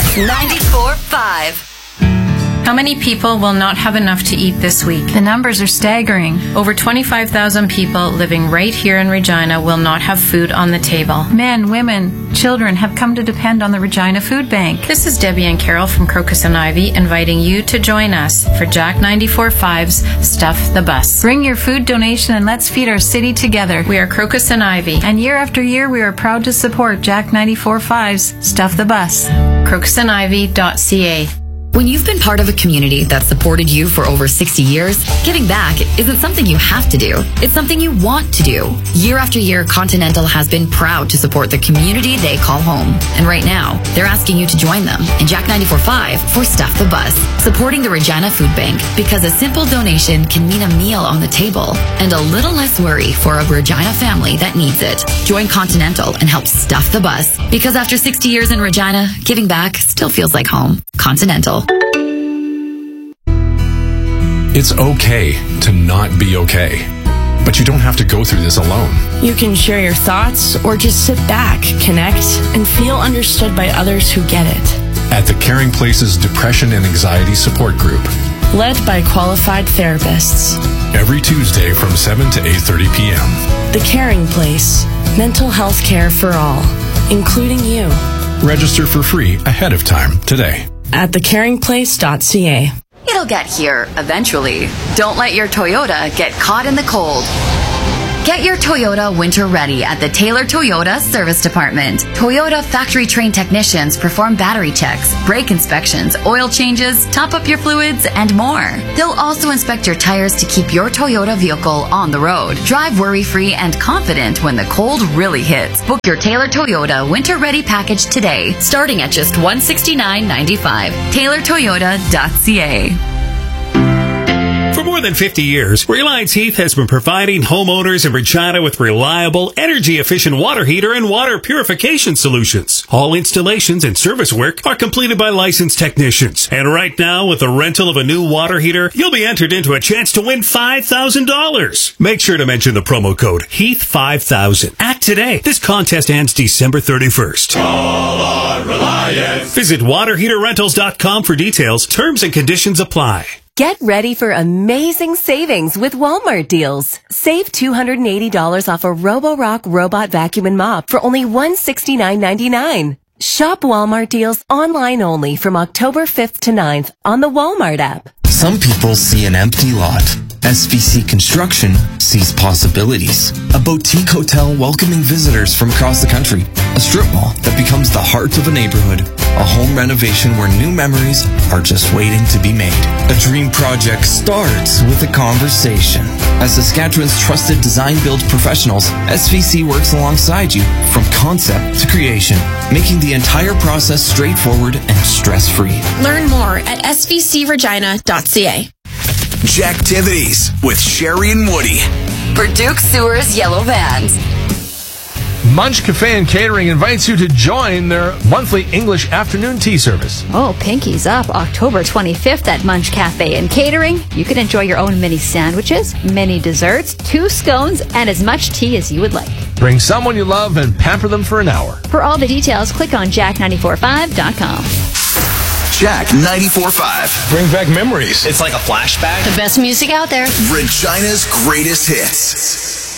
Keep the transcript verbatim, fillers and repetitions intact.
ninety-four point five. How many people will not have enough to eat this week? The numbers are staggering. Over twenty-five thousand people living right here in Regina will not have food on the table. Men, women, children have come to depend on the Regina Food Bank. This is Debbie and Carol from Crocus and Ivy inviting you to join us for Jack ninety-four point five's Stuff the Bus. Bring your food donation and let's feed our city together. We are Crocus and Ivy. And year after year we are proud to support Jack ninety-four point five's Stuff the Bus. crocus and ivy dot c a. When you've been part of a community that supported you for over sixty years, giving back isn't something you have to do. It's something you want to do. Year after year, Continental has been proud to support the community they call home. And right now, they're asking you to join them in Jack ninety-four point five for Stuff the Bus, supporting the Regina Food Bank, because a simple donation can mean a meal on the table and a little less worry for a Regina family that needs it. Join Continental and help stuff the bus, because after sixty years in Regina, giving back still feels like home. Continental. It's okay to not be okay, but you don't have to go through this alone. You can share your thoughts or just sit back, connect, and feel understood by others who get it. At the Caring Places Depression and Anxiety Support Group, led by qualified therapists. Every Tuesday from seven to eight thirty p.m. The Caring Place, mental health care for all, including you. Register for free ahead of time today at the caring place dot c a. It'll get here eventually. Don't let your Toyota get caught in the cold. Get your Toyota winter ready at the Taylor Toyota Service Department. Toyota factory-trained technicians perform battery checks, brake inspections, oil changes, top up your fluids, and more. They'll also inspect your tires to keep your Toyota vehicle on the road. Drive worry-free and confident when the cold really hits. Book your Taylor Toyota winter ready package today, starting at just one hundred sixty-nine dollars and ninety-five cents. Taylor Toyota dot c a. For more than fifty years, Reliance Heath has been providing homeowners in Regina with reliable, energy-efficient water heater and water purification solutions. All installations and service work are completed by licensed technicians. And right now, with the rental of a new water heater, you'll be entered into a chance to win five thousand dollars. Make sure to mention the promo code Heath five thousand. Act today. This contest ends December thirty-first. Call on Reliance. Visit water heater rentals dot com for details. Terms and conditions apply. Get ready for amazing savings with Walmart deals. Save two hundred eighty dollars off a Roborock robot vacuum and mop for only one hundred sixty-nine dollars and ninety-nine cents. Shop Walmart deals online only from October fifth to ninth on the Walmart app. Some people see an empty lot. S V C Construction sees possibilities. A boutique hotel welcoming visitors from across the country. A strip mall that becomes the heart of a neighborhood. A home renovation where new memories are just waiting to be made. A dream project starts with a conversation. As Saskatchewan's trusted design-build professionals, S V C works alongside you from concept to creation, making the entire process straightforward and stress-free. Learn more at s v c regina dot c a. Jacktivities with Sherry and Woody. For Duke Sewer's Yellow Vans. Munch Cafe and Catering invites you to join their monthly English afternoon tea service. Oh, pinky's up October twenty-fifth at Munch Cafe and Catering. You can enjoy your own mini sandwiches, mini desserts, two scones, and as much tea as you would like. Bring someone you love and pamper them for an hour. For all the details, click on jack ninety-four point five dot com. Jack ninety-four point five. Bring back memories. It's like a flashback. The best music out there. Regina's greatest hits.